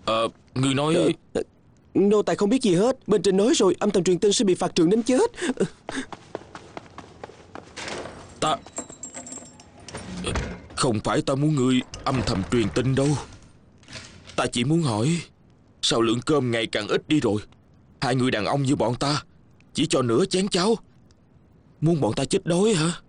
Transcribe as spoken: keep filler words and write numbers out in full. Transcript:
Ờ, người nói... Ờ, Nô tài không biết gì hết. Bên trên nói rồi, âm thầm truyền tin sẽ bị phạt trường đến chết. Ta... Không phải ta muốn ngươi âm thầm truyền tin đâu. Ta chỉ muốn hỏi, sao lượng cơm ngày càng ít đi rồi? Hai người đàn ông như bọn ta chỉ cho nửa chén cháo, muốn bọn ta chết đói hả?